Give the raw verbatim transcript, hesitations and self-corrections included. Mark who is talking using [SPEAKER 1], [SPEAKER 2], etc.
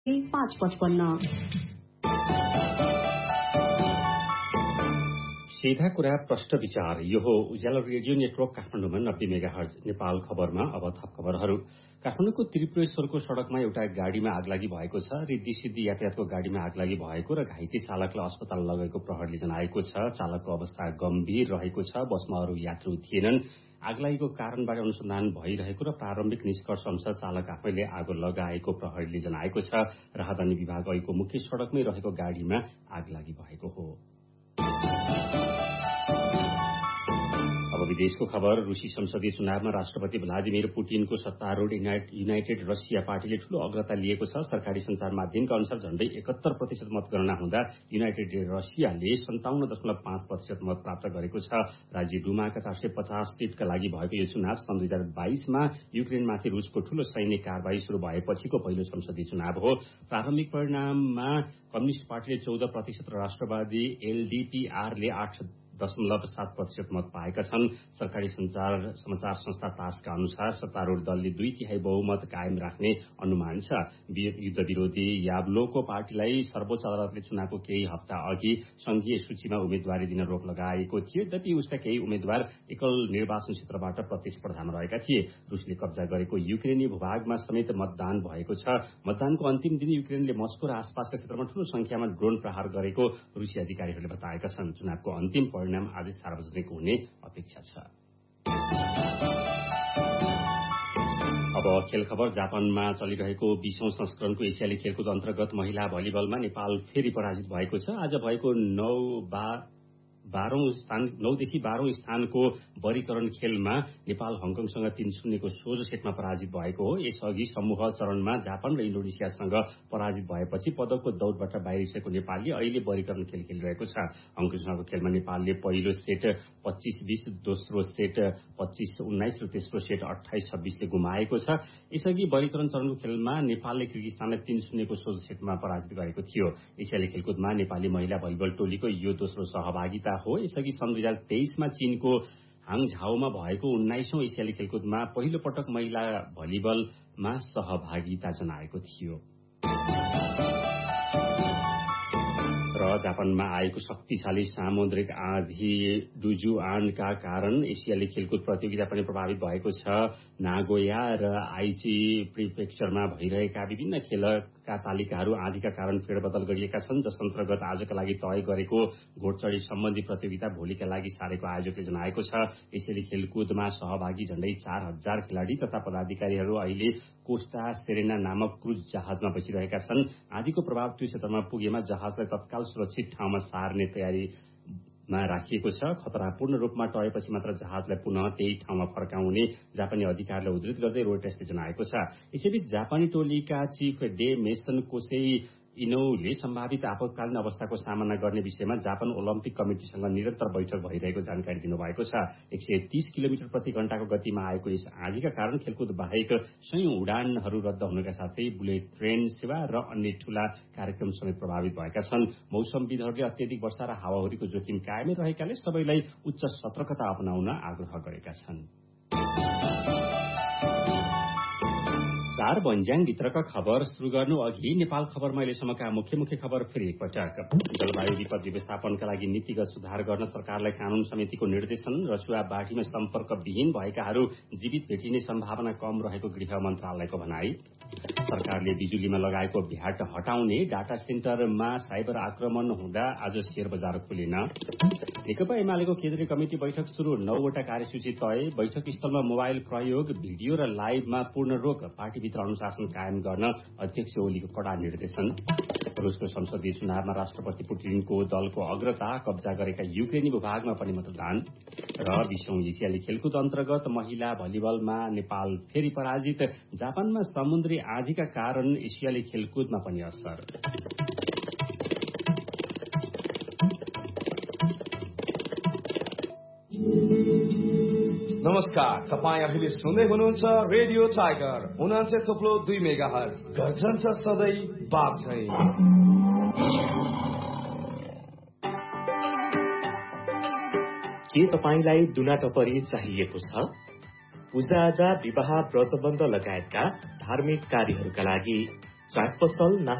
[SPEAKER 1] पाँच पचपन्न।
[SPEAKER 2] सीधा कुरा प्रष्ट विचार। यो हो उज्यालो रेडियो नेटवर्क काठमाडौँमा नब्बे मेगाहर्ज नेपाल खबरमा। अब थप खबरहरू। काठमाडौँको त्रिपुरेश्वरको सड़कमा एउटा गाड़ीमा आगलागी भएको छ। रिद्धि सिद्धि यातायातको गाड़ीमा आगलागी भएको र घाइते चालकलाई अस्पताल लगेको प्रहरीले जनाएको छ। चालकको अवस्था गम्भीर रहेको छ। बसमा अरू यात्रु थिएनन्। आगलागीको कारणबाट अनुसन्धान भइरहेको र प्रारम्भिक निष्कर्ष अनुसार चालक आफैले आगो लगाएको प्रहरीले जनाएको छ। राहदानी विभाग ऐको मुख्य सड़कमै रहेको गाड़ीमा आगलागी भएको हो। अब विदेशको खबर। रूसी संसदीय चुनावमा राष्ट्रपति भ्लादिमिर पुटिनको सत्तारूढ़ युनाइटेड रसिया पार्टीले ठूलो अग्रता लिएको छ। सरकारी संचार माध्यमका अनुसार झण्डै एकहत्तर प्रतिशत मतगणना हुँदा युनाइटेड रसियाले सन्ताउन्न दशमलव पाँच प्रतिशत मत प्राप्त गरेको छ। राज्य डुमाका चार सय पचास सीटका लागि भएको यो चुनाव सन् दुई हजार बाइसमा युक्रेनमाथि रूसको ठूलो सैन्य कारवाही शुरू भएपछिको पहिलो संसदीय चुनाव हो। प्रारम्भिक परिणाममा कम्युनिष्ट पार्टीले चौध प्रतिशत र राष्ट्रवादी एलडीपीआरले आठ दशमलव सात प्रतिशत मत पाएका छन्। सरकारी संचार समाचार संस्था तासका अनुसार सत्तारूढ़ दलले दुई तिहाई बहुमत कायम राख्ने अनुमान छ। युद्ध विरोधी याब्लोको पार्टीलाई सर्वोच्च अदालतले चुनावको केही हप्ता अघि संघीय सूचीमा उम्मेद्वारी दिन रोक लगाएको थियो। यद्यपि उसका केही उम्मेद्वार एकल निर्वाचन क्षेत्रबाट प्रतिस्पर्धामा रहेका थिए। रूसले कब्जा गरेको युक्रेनी भूभागमा समेत मतदान भएको छ। मतदानको अन्तिम दिन युक्रेनले मस्को र आसपासका क्षेत्रमा ठूलो संख्यामा ड्रोन प्रहार गरेको रूसी अधिकारीहरूले बताएका छन्। चुनावको अन्तिम परिणाम आज सार्वजनिक हुने अपेक्षा छ। अब खेल खबर। जापानमा चलिरहेको बीसौं संस्करणको एसियाली खेलकुद अन्तर्गत महिला भलिबलमा नेपाल फेरि पराजित भएको छ। आज भएको नौ बा बाह्रौं स्थान नौदेखि बाह्रौं स्थानको वर्गीकरण खेलमा नेपाल हङकङसँग तीन शून्यको सोझो सेटमा पराजित भएको हो। यसअघि समूह चरणमा जापान र इन्डोनेसियासँग पराजित भएपछि पदकको दौड़बाट बाहिरिसकेको नेपालले अहिले वर्गीकरण खेल खेलिरहेको छ। हङकङसँगको खेलमा नेपालले पहिलो सेट पच्चीस बीस, दोस्रो सेट पच्चीस उन्नाइस र तेस्रो सेट अठाइस छब्बीसले गुमाएको छ। यसअघि वर्गीकरण चरणको खेलमा नेपालले किर्गिस्तानलाई तीन शून्यको सोझो सेटमा पराजित गरेको थियो। एसियाली खेलकुदमा नेपाली महिला भलिबल टोलीको यो दोस्रो सहभागिता हो। यसअघि सन् दुई हजार तेइसमा चीनको हाङझाओमा भएको उन्नाइसौं एसियाली खेलकुदमा पहिलो पटक महिला भलिबलमा सहभागिता जनाएको थियो। र जापानमा आएको शक्तिशाली सामुद्रिक आँधी डुजुआनका कारण एसियाली खेलकुद प्रतियोगिता पनि प्रभावित भएको छ। नागोया र आइची प्रिफेक्चरमा भइरहेका विभिन्न खेलका तालिकाहरू आँधीका कारण फेरबदल गरिएका छन्। जस अन्तर्गत आजका लागि तय गरेको घोडचढी सम्बन्धी प्रतियोगिता भोलिका लागि सारेको आयोजकले जनाएको छ। एसियाली खेलकुदमा सहभागी झण्डै चार हजार खेलाड़ी तथा पदाधिकारीहरू अहिले कोस्टा सेरेना नामक क्रूज जहाजमा बसिरहेका छन्। आँधीको प्रभाव त्यो क्षेत्रमा पुगेमा जहाजलाई तत्काल सुरक्षित ठाउँमा सार्ने तयारीमा राखिएको छ। खतरा पूर्ण रूपमा टएपछि मात्र जहाजलाई पुनः त्यही ठाउँमा फर्काउने जापानी अधिकारीलाई उद्धृत गर्दै रोयटर्सले जनाएको छ। यसैबीच जापानी टोलीका चीफ डे मेसन कोसेई इनोले सम्भावित आपतकालीन अवस्थाको सामना गर्ने विषयमा जापान ओलम्पिक कमिटिसँग निरन्तर बैठक भइरहेको जानकारी दिनुभएको छ। एक सय तीस किलोमिटर प्रति घण्टाको गतिमा आएको यस आँधीका कारण खेलकुद बाहेक सयौं उडानहरू रद्द हुनुका साथै बुलेट ट्रेन सेवा र अन्य ठूला कार्यक्रम समेत प्रभावित भएका छन्। मौसमविदहरूले अत्यधिक वर्षा र हावाहुरीको जोखिम कायमै रहेकाले सबैलाई उच्च सतर्कता अपनाउन आग्रह गरेका छन्। चार बन्ज्याङ भित्रका खबर शुरू गर्नु अघि नेपाल खबरमा अहिलेसम्मका मुख्य मुख्य खबर फेरि एकपटक। जलवायु विपद व्यवस्थापनका लागि नीतिगत सुधार गर्न सरकारलाई कानून समितिको निर्देशन। रसुवा बाढीमा सम्पर्क विहीन भएकाहरू जीवित भेटिने सम्भावना कम रहेको गृह मन्त्रालयको भनाई। सरकारले बिजुलीमा लगाएको भ्याट हटाउने। डाटा सेन्टरमा साइबर आक्रमण हुँदा आज शेयर बजार खुलेन। नेकपा एमालेको केन्द्रीय कमिटी बैठक शुरू। नौवटा कार्यसूची तय। बैठक स्थलमा मोबाइल प्रयोग, भिडियो र लाइभमा पूर्ण रोक। पार्टीभित्र अनुशासन कायम गर्न अध्यक्ष ओलीको कड़ा निर्देशन। रूसको संसदीय चुनावमा राष्ट्रपति पुटिनको दलको अग्रता। कब्जा गरेका युक्रेनी भूभागमा पनि मतदान। र बीसौं एसियाली खेलकुद अन्तर्गत महिला भलिबलमा नेपाल फेरि पराजित। जापानमा समुद्री आँधीका कारण एसियाली खेलकुदमा पनि असर।
[SPEAKER 3] नमस्कार, तपाईँ अहिले सुन्दै हुनुहुन्छ रेडियो टाइगर उनान्से थोप्लो दुई मेगा हर्ज। गर्जन छ सधैँ बाप झैं।
[SPEAKER 4] के तपाईलाई दुना टपरी चाहिएको छ? पूजाआजा, विवाह, व्रतबन्ध लगायतका धार्मिक कार्यहरूका लागि चाट पसल